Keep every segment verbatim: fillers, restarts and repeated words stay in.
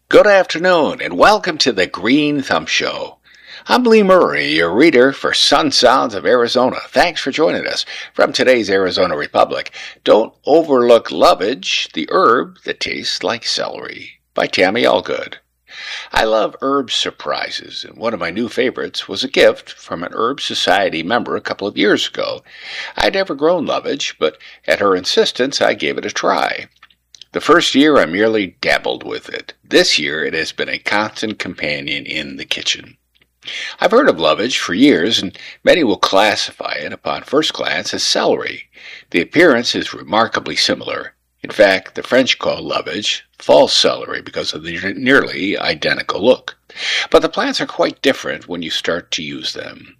Good afternoon, and welcome to the Green Thumb Show. I'm Lee Murray, your reader for Sun Sounds of Arizona. Thanks for joining us. From today's Arizona Republic, Don't Overlook Lovage, the herb that tastes like celery, by Tammy Allgood. I love herb surprises, and one of my new favorites was a gift from an Herb Society member a couple of years ago. I'd never grown lovage, but at her insistence, I gave it a try. The first year, I merely dabbled with it. This year, it has been a constant companion in the kitchen. I've heard of lovage for years, and many will classify it upon first glance as celery. The appearance is remarkably similar. In fact, the French call lovage false celery because of the nearly identical look. But the plants are quite different when you start to use them.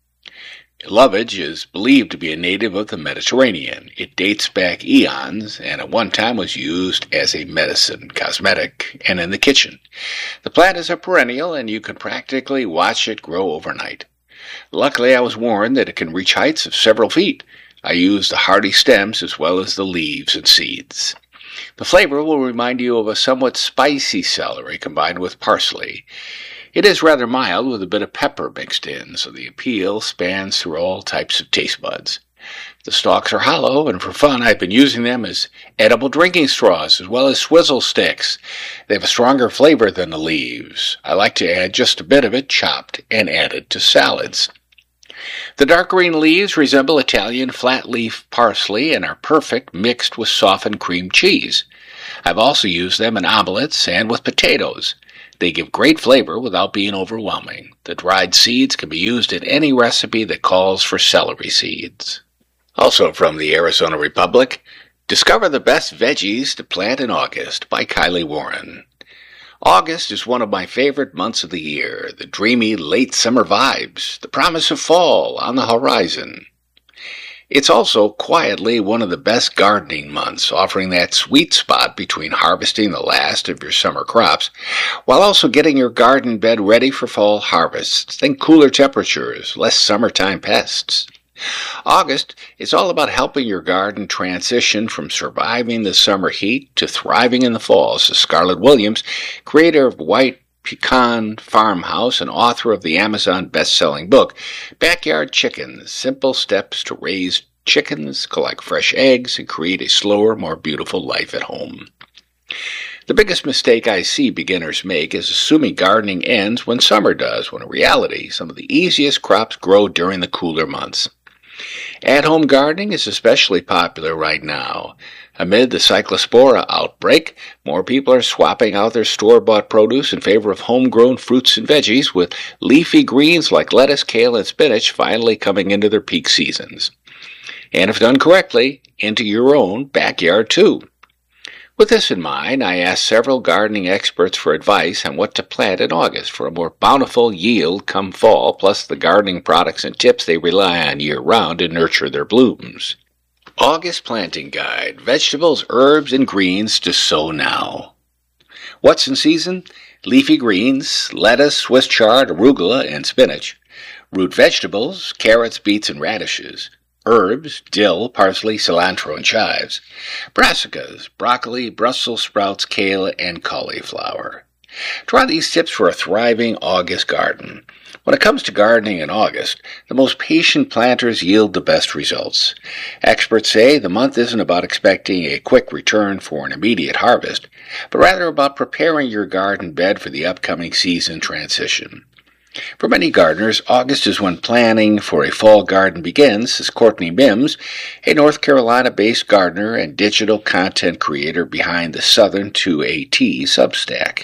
Lovage is believed to be a native of the Mediterranean. It dates back eons and at one time was used as a medicine, cosmetic, and in the kitchen. The plant is a perennial and you can practically watch it grow overnight. Luckily, I was warned that it can reach heights of several feet. I used the hardy stems as well as the leaves and seeds. The flavor will remind you of a somewhat spicy celery combined with parsley. It is rather mild with a bit of pepper mixed in, so the appeal spans through all types of taste buds. The stalks are hollow, and for fun I've been using them as edible drinking straws as well as swizzle sticks. They have a stronger flavor than the leaves. I like to add just a bit of it chopped and added to salads. The dark green leaves resemble Italian flat-leaf parsley and are perfect mixed with softened cream cheese. I've also used them in omelets and with potatoes. They give great flavor without being overwhelming. The dried seeds can be used in any recipe that calls for celery seeds. Also from the Arizona Republic, Discover the Best Veggies to Plant in August by Kylie Warren. August is one of my favorite months of the year, the dreamy late summer vibes, the promise of fall on the horizon. It's also quietly one of the best gardening months, offering that sweet spot between harvesting the last of your summer crops, while also getting your garden bed ready for fall harvests. Think cooler temperatures, less summertime pests. August is all about helping your garden transition from surviving the summer heat to thriving in the fall, says Scarlett Williams, creator of White Pecan Farmhouse and author of the Amazon best-selling book, Backyard Chickens, Simple Steps to Raise Chickens, Collect Fresh Eggs, and Create a Slower, More Beautiful Life at Home. The biggest mistake I see beginners make is assuming gardening ends when summer does, when in reality, some of the easiest crops grow during the cooler months. At-home gardening is especially popular right now. Amid the Cyclospora outbreak, more people are swapping out their store-bought produce in favor of homegrown fruits and veggies, with leafy greens like lettuce, kale, and spinach finally coming into their peak seasons. And if done correctly, into your own backyard too. With this in mind, I asked several gardening experts for advice on what to plant in August for a more bountiful yield come fall, plus the gardening products and tips they rely on year-round to nurture their blooms. August Planting Guide, Vegetables, Herbs, and Greens to Sow Now. What's in season? Leafy greens, lettuce, Swiss chard, arugula, and spinach. Root vegetables, carrots, beets, and radishes. Herbs, dill, parsley, cilantro, and chives. Brassicas, broccoli, Brussels sprouts, kale, and cauliflower. Try these tips for a thriving August garden. When it comes to gardening in August, the most patient planters yield the best results. Experts say the month isn't about expecting a quick return for an immediate harvest, but rather about preparing your garden bed for the upcoming season transition. For many gardeners, August is when planning for a fall garden begins, says Courtney Mims, a North Carolina-based gardener and digital content creator behind the Southern two A T Substack.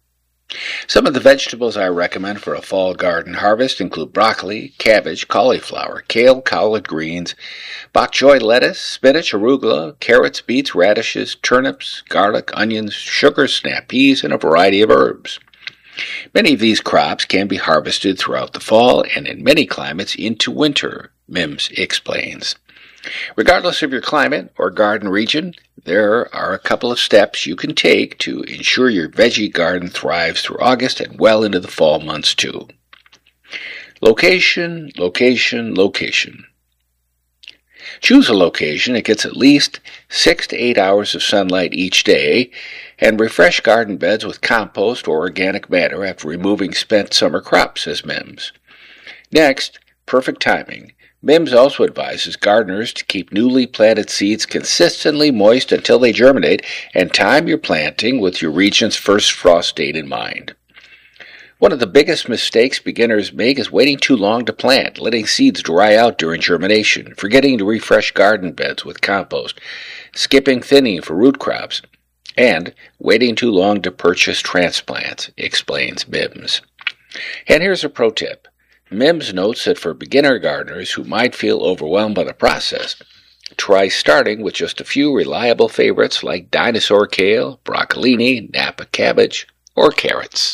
Some of the vegetables I recommend for a fall garden harvest include broccoli, cabbage, cauliflower, kale, collard greens, bok choy lettuce, spinach, arugula, carrots, beets, radishes, turnips, garlic, onions, sugar snap peas, and a variety of herbs. Many of these crops can be harvested throughout the fall and in many climates into winter, Mims explains. Regardless of your climate or garden region, there are a couple of steps you can take to ensure your veggie garden thrives through August and well into the fall months too. Location, location, location. Choose a location that gets at least six to eight hours of sunlight each day, and refresh garden beds with compost or organic matter after removing spent summer crops, says Mims. Next, perfect timing. Mims also advises gardeners to keep newly planted seeds consistently moist until they germinate, and time your planting with your region's first frost date in mind. One of the biggest mistakes beginners make is waiting too long to plant, letting seeds dry out during germination, forgetting to refresh garden beds with compost, skipping thinning for root crops, and waiting too long to purchase transplants, explains Mims. And here's a pro tip. Mims notes that for beginner gardeners who might feel overwhelmed by the process, try starting with just a few reliable favorites like dinosaur kale, broccolini, Napa cabbage, or carrots.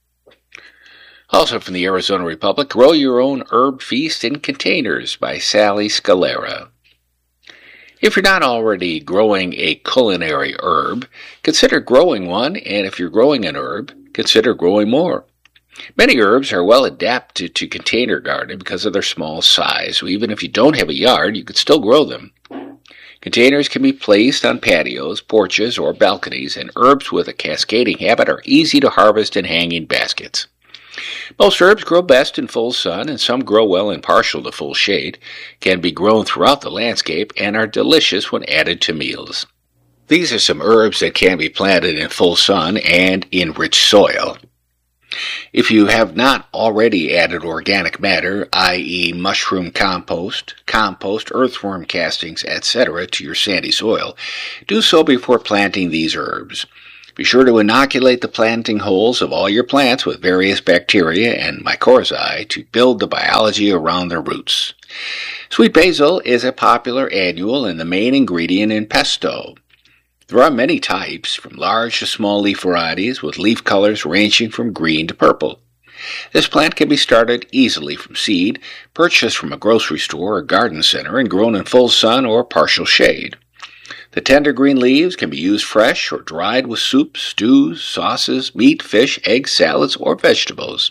Also from the Arizona Republic, Grow Your Own Herb Feast in Containers by Sally Scalera. If you're not already growing a culinary herb, consider growing one, and if you're growing an herb, consider growing more. Many herbs are well adapted to container gardening because of their small size, so even if you don't have a yard, you can still grow them. Containers can be placed on patios, porches, or balconies, and herbs with a cascading habit are easy to harvest in hanging baskets. Most herbs grow best in full sun, and some grow well in partial to full shade, can be grown throughout the landscape, and are delicious when added to meals. These are some herbs that can be planted in full sun and in rich soil. If you have not already added organic matter, that is mushroom compost, compost, earthworm castings, et cetera, to your sandy soil, do so before planting these herbs. Be sure to inoculate the planting holes of all your plants with various bacteria and mycorrhizae to build the biology around their roots. Sweet basil is a popular annual and the main ingredient in pesto. There are many types, from large to small leaf varieties, with leaf colors ranging from green to purple. This plant can be started easily from seed, purchased from a grocery store or garden center, and grown in full sun or partial shade. The tender green leaves can be used fresh or dried with soups, stews, sauces, meat, fish, eggs, salads, or vegetables.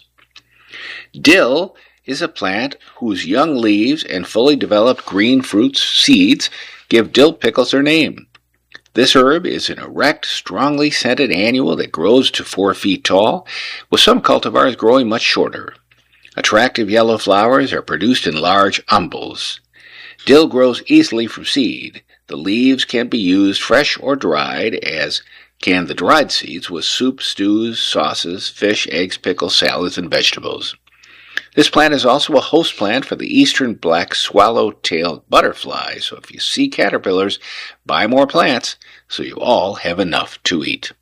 Dill is a plant whose young leaves and fully developed green fruits seeds give dill pickles their name. This herb is an erect, strongly scented annual that grows to four feet tall, with some cultivars growing much shorter. Attractive yellow flowers are produced in large umbels. Dill grows easily from seed. The leaves can be used fresh or dried, as can the dried seeds, with soups, stews, sauces, fish, eggs, pickles, salads, and vegetables. This plant is also a host plant for the eastern black swallow-tailed butterfly, so if you see caterpillars, buy more plants so you all have enough to eat.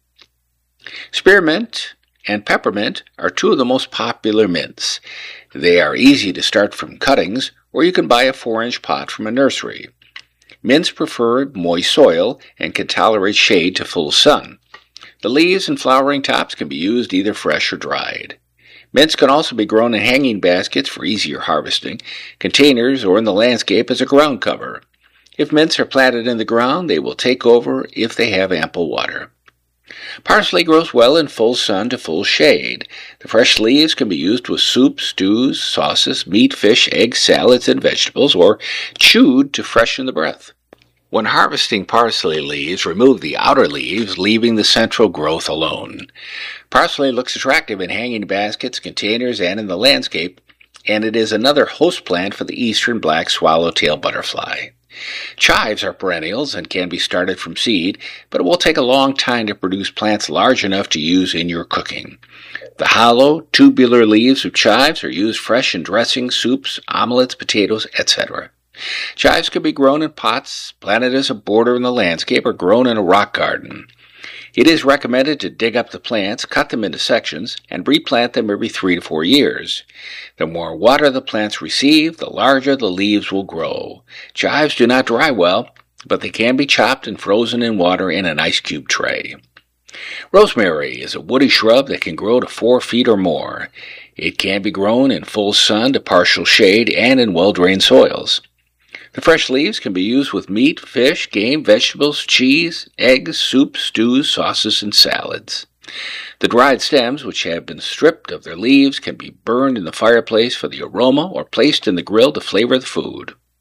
Spearmint and peppermint are two of the most popular mints. They are easy to start from cuttings, or you can buy a four-inch pot from a nursery. Mints prefer moist soil and can tolerate shade to full sun. The leaves and flowering tops can be used either fresh or dried. Mints can also be grown in hanging baskets for easier harvesting, containers, or in the landscape as a ground cover. If mints are planted in the ground, they will take over if they have ample water. Parsley grows well in full sun to full shade. The fresh leaves can be used with soups, stews, sauces, meat, fish, eggs, salads, and vegetables, or chewed to freshen the breath. When harvesting parsley leaves, remove the outer leaves, leaving the central growth alone. Parsley looks attractive in hanging baskets, containers, and in the landscape, and it is another host plant for the eastern black swallowtail butterfly. Chives are perennials and can be started from seed, but it will take a long time to produce plants large enough to use in your cooking. The hollow, tubular leaves of chives are used fresh in dressings, soups, omelets, potatoes, et cetera. Chives can be grown in pots, planted as a border in the landscape, or grown in a rock garden. It is recommended to dig up the plants, cut them into sections, and replant them every three to four years. The more water the plants receive, the larger the leaves will grow. Chives do not dry well, but they can be chopped and frozen in water in an ice cube tray. Rosemary is a woody shrub that can grow to four feet or more. It can be grown in full sun to partial shade and in well-drained soils. The fresh leaves can be used with meat, fish, game, vegetables, cheese, eggs, soups, stews, sauces, and salads. The dried stems, which have been stripped of their leaves, can be burned in the fireplace for the aroma or placed in the grill to flavor the food.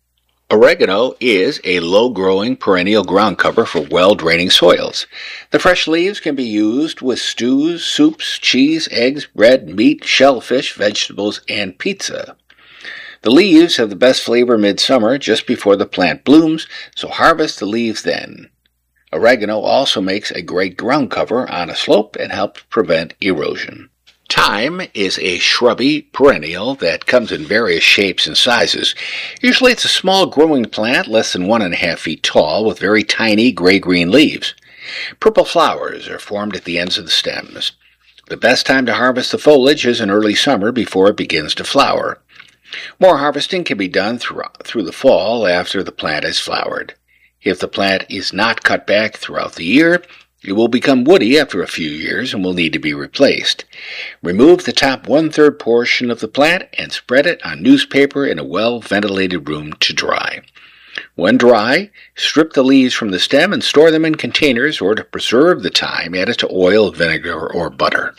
Oregano is a low-growing perennial ground cover for well-draining soils. The fresh leaves can be used with stews, soups, cheese, eggs, bread, meat, shellfish, vegetables, and pizza. The leaves have the best flavor midsummer just before the plant blooms, so harvest the leaves then. Oregano also makes a great ground cover on a slope and helps prevent erosion. Thyme is a shrubby perennial that comes in various shapes and sizes. Usually it's a small growing plant less than one and a half feet tall with very tiny gray-green leaves. Purple flowers are formed at the ends of the stems. The best time to harvest the foliage is in early summer before it begins to flower. More harvesting can be done through, through the fall after the plant has flowered. If the plant is not cut back throughout the year, it will become woody after a few years and will need to be replaced. Remove the top one-third portion of the plant and spread it on newspaper in a well-ventilated room to dry. When dry, strip the leaves from the stem and store them in containers, or to preserve the thyme, add it to oil, vinegar, or butter.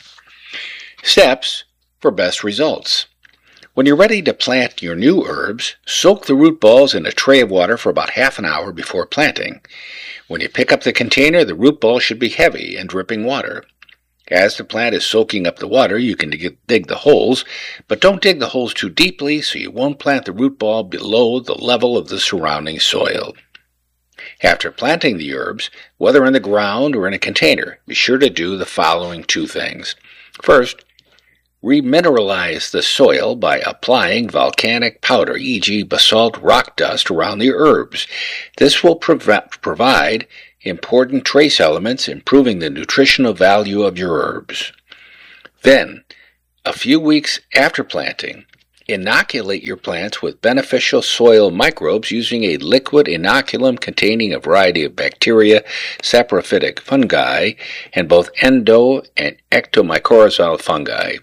Steps for best results. When you're ready to plant your new herbs, soak the root balls in a tray of water for about half an hour before planting. When you pick up the container, the root ball should be heavy and dripping water. As the plant is soaking up the water, you can dig the holes, but don't dig the holes too deeply so you won't plant the root ball below the level of the surrounding soil. After planting the herbs, whether in the ground or in a container, be sure to do the following two things. First, remineralize the soil by applying volcanic powder, for example basalt rock dust, around the herbs. This will prov- provide important trace elements, improving the nutritional value of your herbs. Then, a few weeks after planting, inoculate your plants with beneficial soil microbes using a liquid inoculum containing a variety of bacteria, saprophytic fungi, and both endo- and ectomycorrhizal fungi.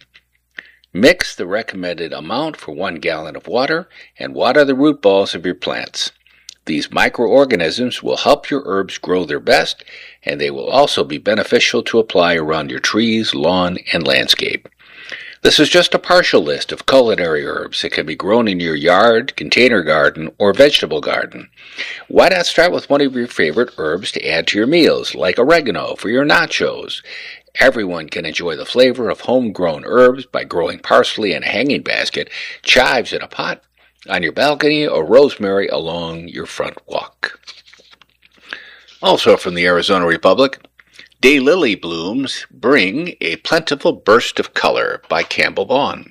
Mix the recommended amount for one gallon of water and water the root balls of your plants. These microorganisms will help your herbs grow their best, and they will also be beneficial to apply around your trees, lawn, and landscape. This is just a partial list of culinary herbs that can be grown in your yard, container garden, or vegetable garden. Why not start with one of your favorite herbs to add to your meals, like oregano for your nachos? Everyone can enjoy the flavor of homegrown herbs by growing parsley in a hanging basket, chives in a pot, on your balcony, or rosemary along your front walk. Also from the Arizona Republic, Daylily blooms bring a plentiful burst of color by Campbell Vaughn.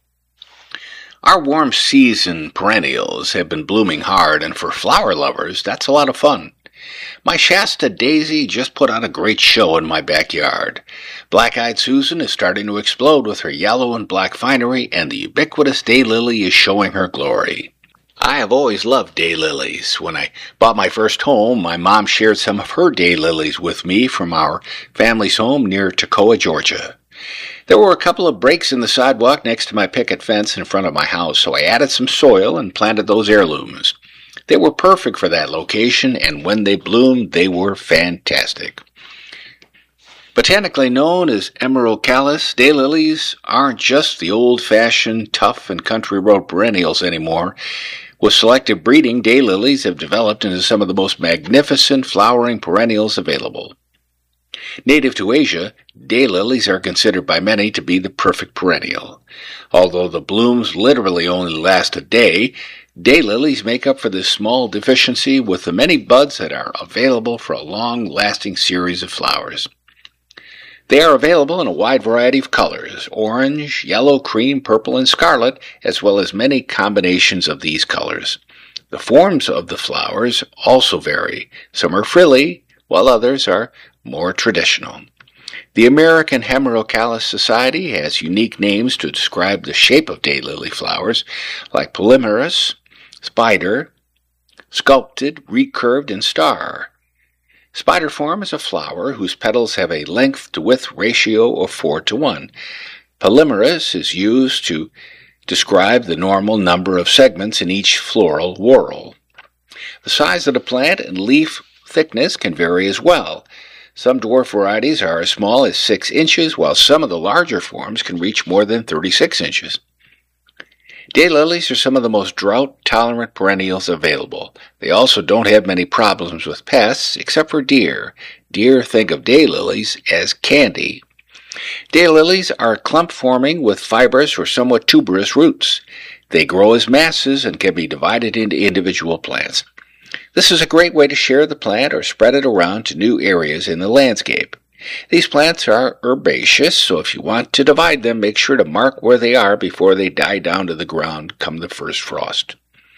Our warm season perennials have been blooming hard, and for flower lovers, that's a lot of fun. My Shasta daisy just put on a great show in my backyard. Black-eyed Susan is starting to explode with her yellow and black finery, and the ubiquitous daylily is showing her glory. I have always loved daylilies. When I bought my first home, my mom shared some of her daylilies with me from our family's home near Toccoa, Georgia. There were a couple of breaks in the sidewalk next to my picket fence in front of my house, so I added some soil and planted those heirlooms. They were perfect for that location, and when they bloomed, they were fantastic. Botanically known as Emerocallis, daylilies aren't just the old-fashioned, tough, and country road perennials anymore. With selective breeding, daylilies have developed into some of the most magnificent flowering perennials available. Native to Asia, daylilies are considered by many to be the perfect perennial. Although the blooms literally only last a day, daylilies make up for this small deficiency with the many buds that are available for a long-lasting series of flowers. They are available in a wide variety of colors: orange, yellow, cream, purple, and scarlet, as well as many combinations of these colors. The forms of the flowers also vary. Some are frilly, while others are more traditional. The American Hemerocallis Society has unique names to describe the shape of daylily flowers, like polymerous, spider, sculpted, recurved, and star. Spiderform is a flower whose petals have a length-to-width ratio of four to one. Polymerous is used to describe the normal number of segments in each floral whorl. The size of the plant and leaf thickness can vary as well. Some dwarf varieties are as small as six inches, while some of the larger forms can reach more than thirty-six inches. Daylilies are some of the most drought-tolerant perennials available. They also don't have many problems with pests, except for deer. Deer think of daylilies as candy. Daylilies are clump-forming with fibrous or somewhat tuberous roots. They grow as masses and can be divided into individual plants. This is a great way to share the plant or spread it around to new areas in the landscape. These plants are herbaceous, so if you want to divide them, make sure to mark where they are before they die down to the ground come the first frost.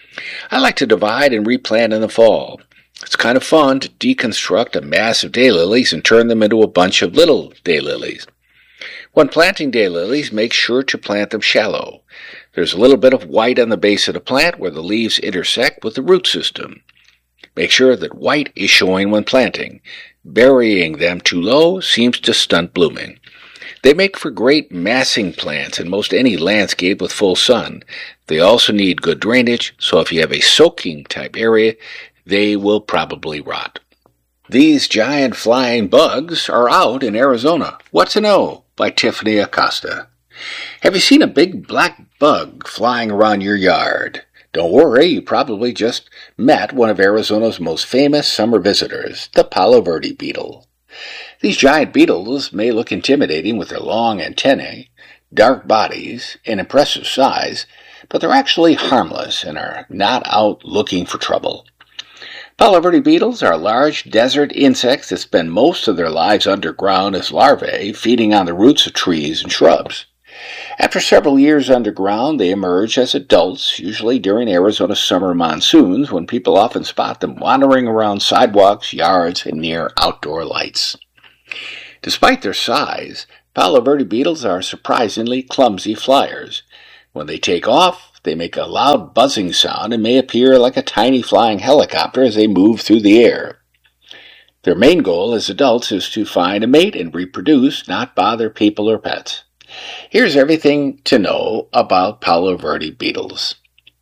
I like to divide and replant in the fall. It's kind of fun to deconstruct a mass of daylilies and turn them into a bunch of little daylilies. When planting daylilies, make sure to plant them shallow. There's a little bit of white on the base of the plant where the leaves intersect with the root system. Make sure that white is showing when planting. Burying them too low seems to stunt blooming. They make for great massing plants in most any landscape with full sun. They also need good drainage, so if you have a soaking type area, they will probably rot. These giant flying bugs are out in Arizona. What to know? By Tiffany Acosta. Have you seen a big black bug flying around your yard? Don't worry, you probably just met one of Arizona's most famous summer visitors, the Palo Verde beetle. These giant beetles may look intimidating with their long antennae, dark bodies, and impressive size, but they're actually harmless and are not out looking for trouble. Palo Verde beetles are large desert insects that spend most of their lives underground as larvae, feeding on the roots of trees and shrubs. After several years underground, they emerge as adults, usually during Arizona's summer monsoons, when people often spot them wandering around sidewalks, yards, and near outdoor lights. Despite their size, Palo Verde beetles are surprisingly clumsy flyers. When they take off, they make a loud buzzing sound and may appear like a tiny flying helicopter as they move through the air. Their main goal as adults is to find a mate and reproduce, not bother people or pets. Here's everything to know about Palo Verde beetles.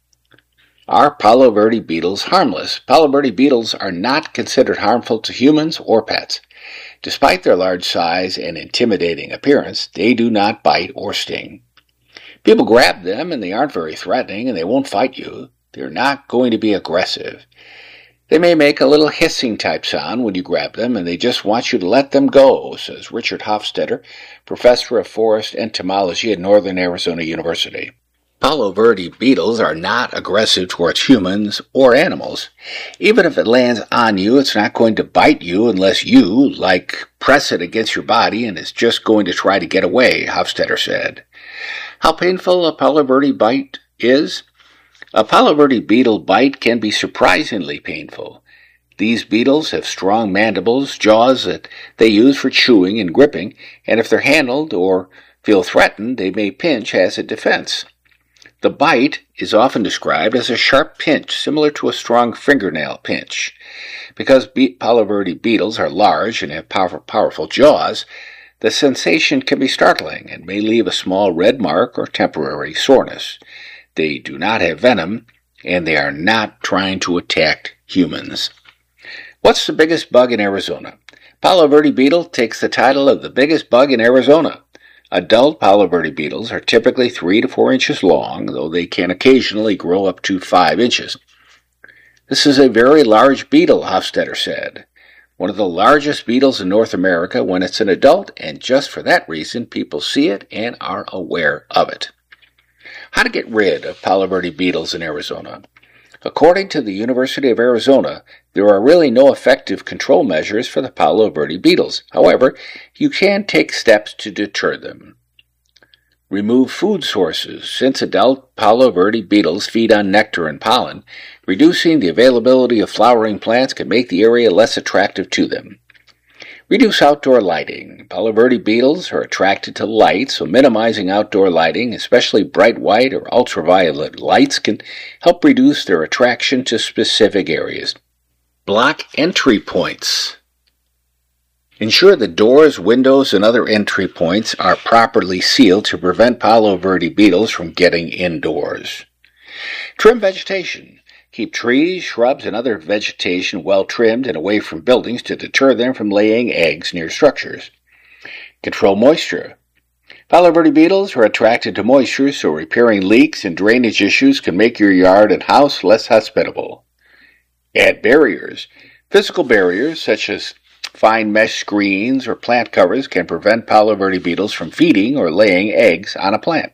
Are Palo Verde beetles harmless? Palo Verde beetles are not considered harmful to humans or pets. Despite their large size and intimidating appearance, they do not bite or sting. People grab them and they aren't very threatening and they won't fight you. They're not going to be aggressive. They may make a little hissing type sound when you grab them, and they just want you to let them go, says Richard Hofstetter, professor of forest entomology at Northern Arizona University. Palo Verde beetles are not aggressive towards humans or animals. Even if it lands on you, it's not going to bite you unless you, like, press it against your body and it's just going to try to get away, Hofstetter said. How painful a Palo Verde bite is? A Palo Verde beetle bite can be surprisingly painful. These beetles have strong mandibles, jaws that they use for chewing and gripping, and if they're handled or feel threatened, they may pinch as a defense. The bite is often described as a sharp pinch, similar to a strong fingernail pinch. Because be- Palo Verde beetles are large and have powerful, powerful jaws, the sensation can be startling and may leave a small red mark or temporary soreness. They do not have venom, and they are not trying to attack humans. What's the biggest bug in Arizona? Palo Verde beetle takes the title of the biggest bug in Arizona. Adult Palo Verde beetles are typically three to four inches long, though they can occasionally grow up to five inches. This is a very large beetle, Hofstetter said. One of the largest beetles in North America when it's an adult, and just for that reason, people see it and are aware of it. How to get rid of Palo Verde beetles in Arizona? According to the University of Arizona, there are really no effective control measures for the Palo Verde beetles. However, you can take steps to deter them. Remove food sources. Since adult Palo Verde beetles feed on nectar and pollen, reducing the availability of flowering plants can make the area less attractive to them. Reduce outdoor lighting. Palo Verde beetles are attracted to light, so minimizing outdoor lighting, especially bright white or ultraviolet lights, can help reduce their attraction to specific areas. Block entry points. Ensure that doors, windows, and other entry points are properly sealed to prevent Palo Verde beetles from getting indoors. Trim vegetation. Keep trees, shrubs, and other vegetation well trimmed and away from buildings to deter them from laying eggs near structures. Control moisture. Palo Verde beetles are attracted to moisture, so repairing leaks and drainage issues can make your yard and house less hospitable. Add barriers. Physical barriers, such as fine mesh screens or plant covers, can prevent Palo Verde beetles from feeding or laying eggs on a plant.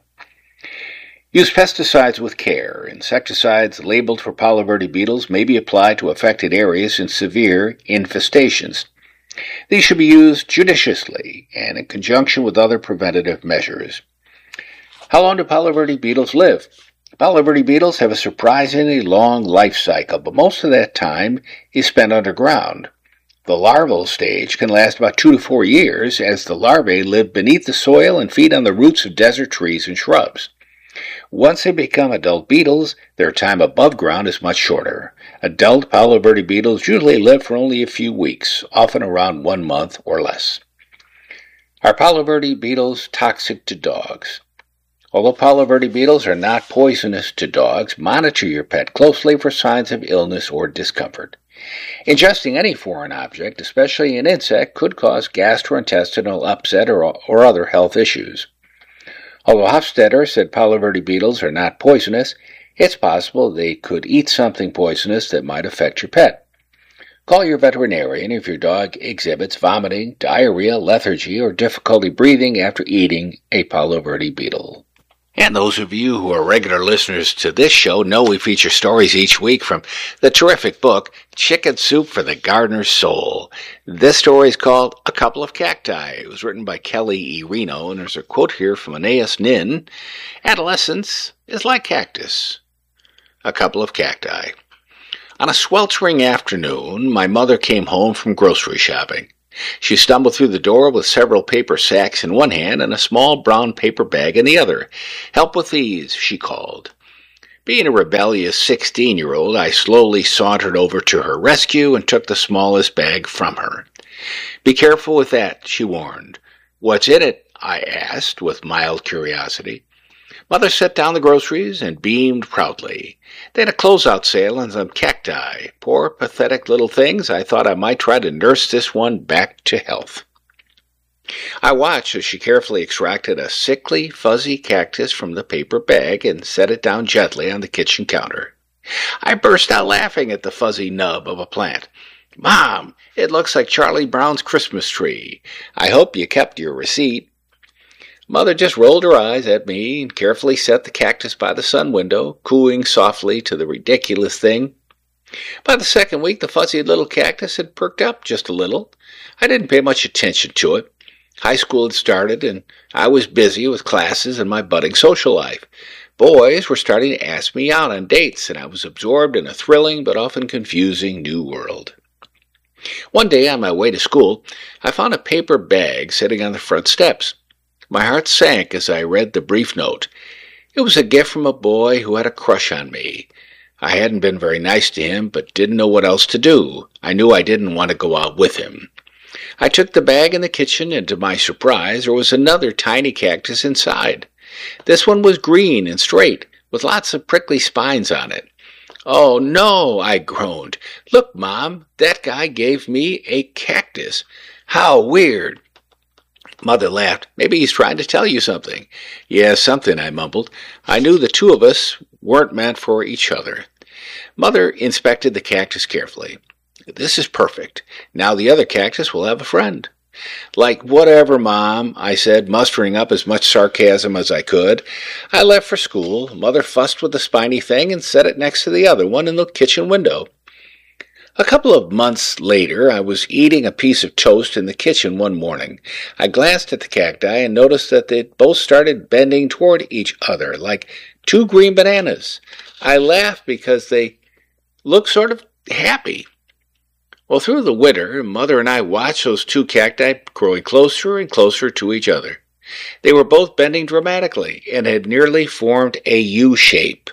Use pesticides with care. Insecticides labeled for Palo Verde beetles may be applied to affected areas in severe infestations. These should be used judiciously and in conjunction with other preventative measures. How long do Palo Verde beetles live? Palo Verde beetles have a surprisingly long life cycle, but most of that time is spent underground. The larval stage can last about two to four years, as the larvae live beneath the soil and feed on the roots of desert trees and shrubs. Once they become adult beetles, their time above ground is much shorter. Adult Palo Verde beetles usually live for only a few weeks, often around one month or less. Are Palo Verde beetles toxic to dogs? Although Palo Verde beetles are not poisonous to dogs, monitor your pet closely for signs of illness or discomfort. Ingesting any foreign object, especially an insect, could cause gastrointestinal upset or, or other health issues. Although Hofstadter said Palo Verde beetles are not poisonous, it's possible they could eat something poisonous that might affect your pet. Call your veterinarian if your dog exhibits vomiting, diarrhea, lethargy, or difficulty breathing after eating a Palo Verde beetle. And those of you who are regular listeners to this show know we feature stories each week from the terrific book, Chicken Soup for the Gardener's Soul. This story is called A Couple of Cacti. It was written by Kelly E. Reno, and there's a quote here from Aeneas Nin. Adolescence is like cactus. A couple of cacti. On a sweltering afternoon, my mother came home from grocery shopping. She stumbled through the door with several paper sacks in one hand and a small brown paper bag in the other. "Help with these," she called. Being a rebellious sixteen-year-old, I slowly sauntered over to her rescue and took the smallest bag from her. "Be careful with that," she warned. "What's in it?" I asked with mild curiosity. Mother set down the groceries and beamed proudly. They had a closeout sale on some cacti. Poor, pathetic little things. I thought I might try to nurse this one back to health. I watched as she carefully extracted a sickly, fuzzy cactus from the paper bag and set it down gently on the kitchen counter. I burst out laughing at the fuzzy nub of a plant. "Mom, it looks like Charlie Brown's Christmas tree. I hope you kept your receipt." Mother just rolled her eyes at me and carefully set the cactus by the sun window, cooing softly to the ridiculous thing. By the second week, the fuzzy little cactus had perked up just a little. I didn't pay much attention to it. High school had started, and I was busy with classes and my budding social life. Boys were starting to ask me out on dates, and I was absorbed in a thrilling but often confusing new world. One day on my way to school, I found a paper bag sitting on the front steps. My heart sank as I read the brief note. It was a gift from a boy who had a crush on me. I hadn't been very nice to him, but didn't know what else to do. I knew I didn't want to go out with him. I took the bag in the kitchen, and to my surprise, there was another tiny cactus inside. This one was green and straight, with lots of prickly spines on it. "Oh, no," I groaned. "Look, Mom, that guy gave me a cactus. How weird." Mother laughed. "Maybe he's trying to tell you something." "Yeah, something," I mumbled. I knew the two of us weren't meant for each other. Mother inspected the cactus carefully. "This is perfect. Now the other cactus will have a friend." "Like whatever, Mom," I said, mustering up as much sarcasm as I could. I left for school. Mother fussed with the spiny thing and set it next to the other one in the kitchen window. A couple of months later, I was eating a piece of toast in the kitchen one morning. I glanced at the cacti and noticed that they both started bending toward each other, like two green bananas. I laughed because they looked sort of happy. Well, through the winter, Mother and I watched those two cacti growing closer and closer to each other. They were both bending dramatically and had nearly formed a U shape.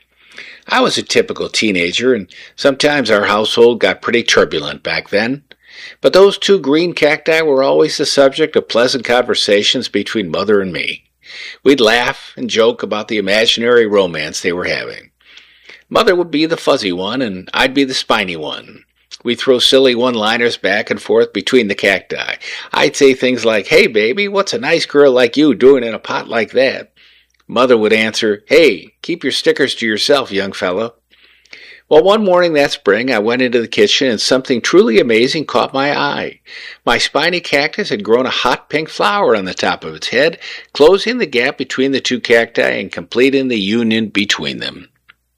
I was a typical teenager, and sometimes our household got pretty turbulent back then. But those two green cacti were always the subject of pleasant conversations between Mother and me. We'd laugh and joke about the imaginary romance they were having. Mother would be the fuzzy one, and I'd be the spiny one. We'd throw silly one-liners back and forth between the cacti. I'd say things like, "Hey, baby, what's a nice girl like you doing in a pot like that?" Mother would answer, "Hey, keep your stickers to yourself, young fellow." Well, one morning that spring, I went into the kitchen and something truly amazing caught my eye. My spiny cactus had grown a hot pink flower on the top of its head, closing the gap between the two cacti and completing the union between them.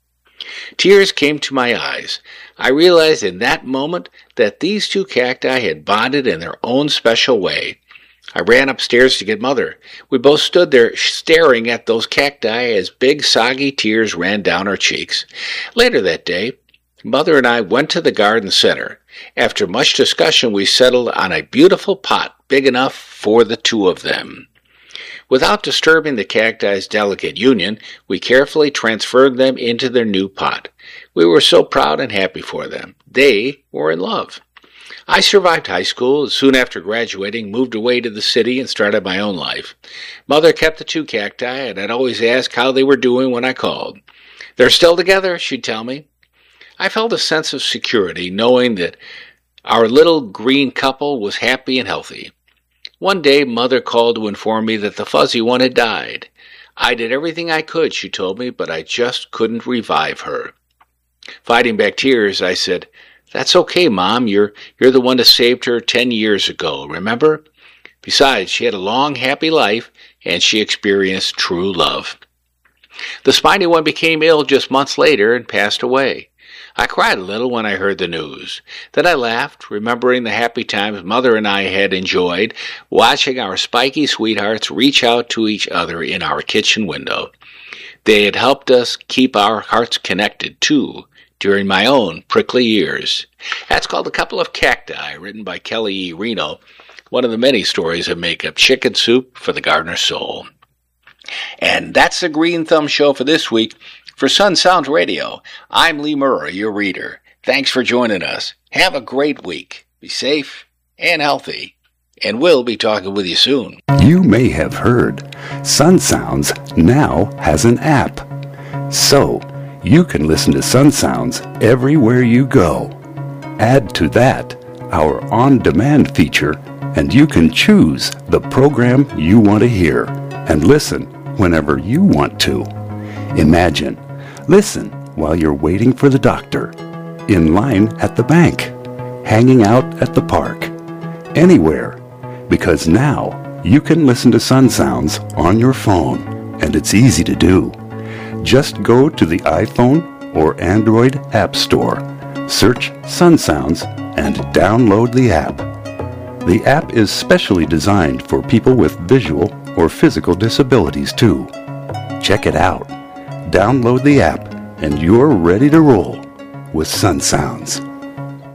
Tears came to my eyes. I realized in that moment that these two cacti had bonded in their own special way. I ran upstairs to get Mother. We both stood there staring at those cacti as big, soggy tears ran down our cheeks. Later that day, Mother and I went to the garden center. After much discussion, we settled on a beautiful pot big enough for the two of them. Without disturbing the cacti's delicate union, we carefully transferred them into their new pot. We were so proud and happy for them. They were in love. I survived high school, and soon after graduating, moved away to the city and started my own life. Mother kept the two cacti, and I'd always ask how they were doing when I called. "They're still together," she'd tell me. I felt a sense of security, knowing that our little green couple was happy and healthy. One day, Mother called to inform me that the fuzzy one had died. I did everything I could, she told me, but I just couldn't revive her. Fighting back tears, I said, "That's okay, Mom. You're, you're the one that saved her ten years ago, remember? Besides, she had a long, happy life, and she experienced true love." The spiny one became ill just months later and passed away. I cried a little when I heard the news. Then I laughed, remembering the happy times Mother and I had enjoyed, watching our spiky sweethearts reach out to each other in our kitchen window. They had helped us keep our hearts connected, too, during my own prickly years. That's called A Couple of Cacti, written by Kelly E. Reno, one of the many stories that make up chicken soup for the gardener's soul. And that's the Green Thumb Show for this week. For Sun Sounds Radio, I'm Lee Murray, your reader. Thanks for joining us. Have a great week. Be safe and healthy. And we'll be talking with you soon. You may have heard Sun Sounds now has an app. So, you can listen to Sun Sounds everywhere you go. Add to that our on-demand feature, and you can choose the program you want to hear and listen whenever you want to. Imagine, listen while you're waiting for the doctor, in line at the bank, hanging out at the park, anywhere, because now you can listen to Sun Sounds on your phone, and it's easy to do. Just go to the iPhone or Android App Store, search Sun Sounds, and download the app. The app is specially designed for people with visual or physical disabilities too. Check it out. Download the app, and you're ready to roll with Sun Sounds.